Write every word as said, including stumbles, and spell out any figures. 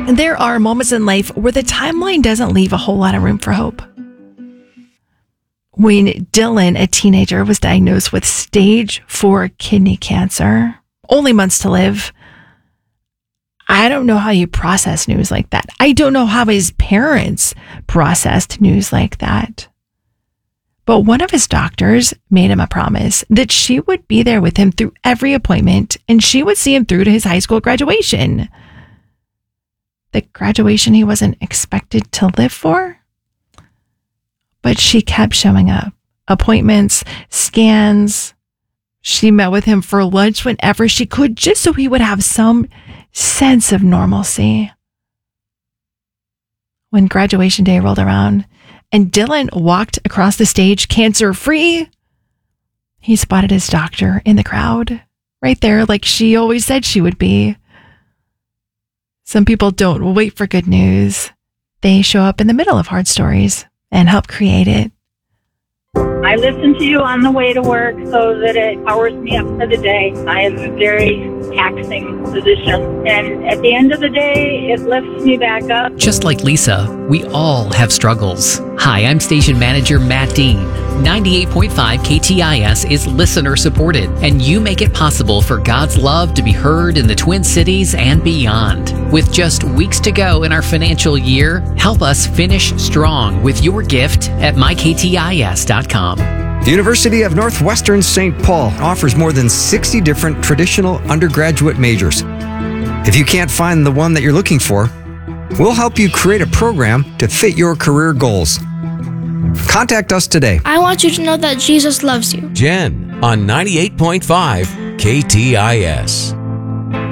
There are moments in life where the timeline doesn't leave a whole lot of room for hope. When Dylan, a teenager, was diagnosed with stage four kidney cancer, only months to live, I don't know how you process news like that. I don't know how his parents processed news like that. But one of his doctors made him a promise that she would be there with him through every appointment and she would see him through to his high school graduation. The graduation he wasn't expected to live for? But she kept showing up. Appointments, scans. She met with him for lunch whenever she could, just so he would have some sense of normalcy. When graduation day rolled around and Dylan walked across the stage cancer-free, he spotted his doctor in the crowd, right there like she always said she would be. Some people don't wait for good news. They show up in the middle of hard stories and help create it. I listen to you on the way to work so that it powers me up for the day. I have a very taxing position, and at the end of the day, it lifts me back up. Just like Lisa, we all have struggles. Hi, I'm station manager Matt Dean. ninety-eight point five K T I S is listener supported, and you make it possible for God's love to be heard in the Twin Cities and beyond. With just weeks to go in our financial year, help us finish strong with your gift at my k t i s dot com. The University of Northwestern Saint Paul offers more than sixty different traditional undergraduate majors. If you can't find the one that you're looking for, we'll help you create a program to fit your career goals. Contact us today. I want you to know that Jesus loves you. Jen on ninety-eight point five K T I S.